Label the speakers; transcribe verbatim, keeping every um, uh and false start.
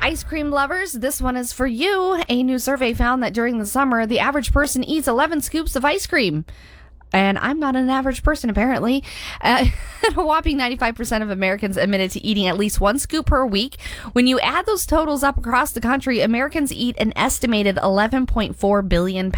Speaker 1: ice cream lovers, this one is for you. A new survey found that during the summer, the average person eats eleven scoops of ice cream. And I'm not an average person, apparently. Uh, a whopping ninety-five percent of Americans admitted to eating at least one scoop per week. When you add those totals up across the country, Americans eat an estimated eleven point four billion